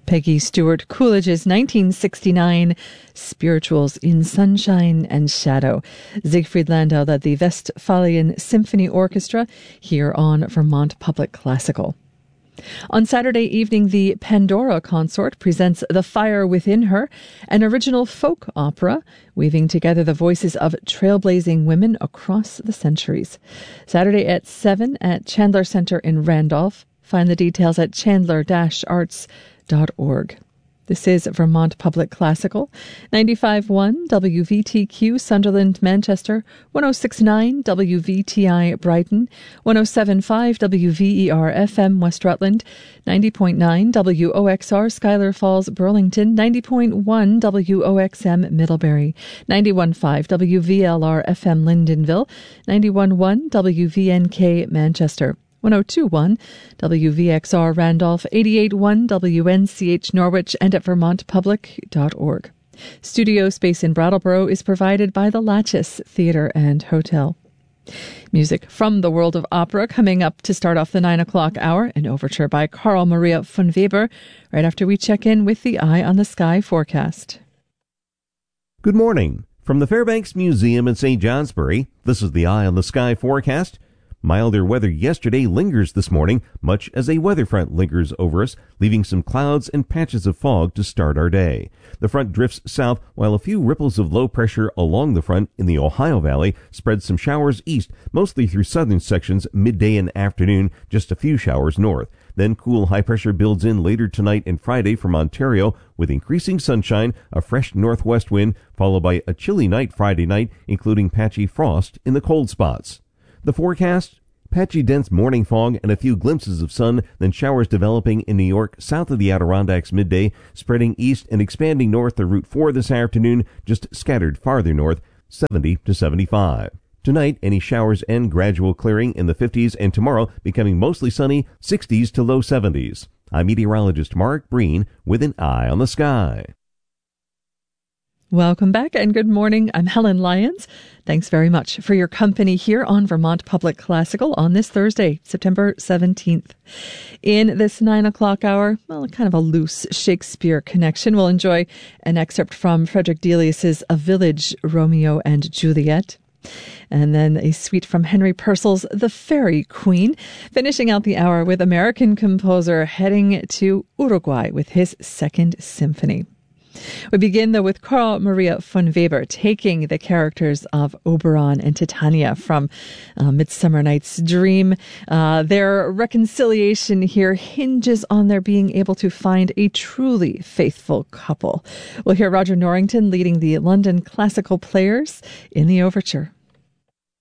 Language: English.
Peggy Stewart Coolidge's 1969 Spirituals in Sunshine and Shadow. Siegfried Landau led the Westphalian Symphony Orchestra here on Vermont Public Classical. On Saturday evening, the Pandora Consort presents The Fire Within Her, an original folk opera weaving together the voices of trailblazing women across the centuries. Saturday at 7 at Chandler Center in Randolph. Find the details at chandler-arts.org. This is Vermont Public Classical, 95.1 WVTQ Sunderland, Manchester, 106.9 WVTI Brighton, 107.5 WVER FM West Rutland, 90.9 WOXR Schuyler Falls, Burlington, 90.1 WOXM Middlebury, 91.5 WVLR FM Lyndonville, 91.1 WVNK Manchester, 102.1 WVXR Randolph, 88.1 WNCH Norwich, and at vermontpublic.org. Studio space in Brattleboro is provided by the Latches Theatre and Hotel. Music from the world of opera coming up to start off the 9 o'clock hour, an overture by Carl Maria von Weber, right after we check in with the Eye on the Sky forecast. Good morning. From the Fairbanks Museum in St. Johnsbury, this is the Eye on the Sky forecast. Milder weather yesterday lingers this morning, much as a weather front lingers over us, leaving some clouds and patches of fog to start our day. The front drifts south, while a few ripples of low pressure along the front in the Ohio Valley spread some showers east, mostly through southern sections midday and afternoon, just a few showers north. Then cool high pressure builds in later tonight and Friday from Ontario with increasing sunshine, a fresh northwest wind, followed by a chilly night Friday night, including patchy frost in the cold spots. The forecast: patchy dense morning fog and a few glimpses of sun, then showers developing in New York south of the Adirondacks midday, spreading east and expanding north to Route 4 this afternoon, just scattered farther north, 70 to 75. Tonight, any showers and gradual clearing in the 50s, and tomorrow becoming mostly sunny, 60s to low 70s. I'm meteorologist Mark Breen with an Eye on the Sky. Welcome back and good morning. I'm Helen Lyons. Thanks very much for your company here on Vermont Public Classical on this Thursday, September 17th. In this 9 o'clock hour, well, kind of a loose Shakespeare connection, we'll enjoy an excerpt from Frederick Delius's A Village, Romeo and Juliet. And then a suite from Henry Purcell's The Fairy Queen, finishing out the hour with American composer heading to Uruguay with his Second Symphony. We begin, though, with Carl Maria von Weber taking the characters of Oberon and Titania from Midsummer Night's Dream. Their reconciliation here hinges on their being able to find a truly faithful couple. We'll hear Roger Norrington leading the London Classical Players in the overture.